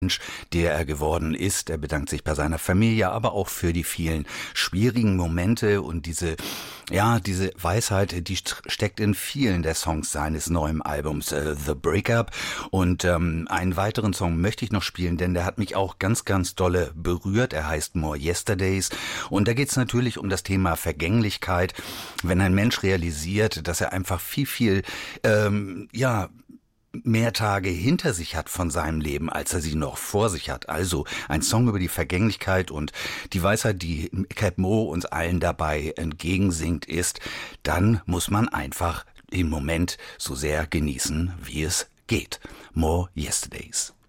Mensch, der er geworden ist. Er bedankt sich bei seiner Familie, aber auch für die vielen schwierigen Momente und diese Weisheit, die steckt in vielen der Songs seines neuen Albums The Breakup. Und einen weiteren Song möchte ich noch spielen, denn der hat mich auch ganz, ganz dolle berührt. Er heißt More Yesterdays. Und da geht es natürlich um das Thema Vergänglichkeit. Wenn ein Mensch realisiert, dass er einfach viel, mehr Tage hinter sich hat von seinem Leben, als er sie noch vor sich hat. Also ein Song über die Vergänglichkeit und die Weisheit, die Keb' Mo' uns allen dabei entgegensingt, ist, dann muss man einfach den Moment so sehr genießen, wie es geht. More Yesterdays.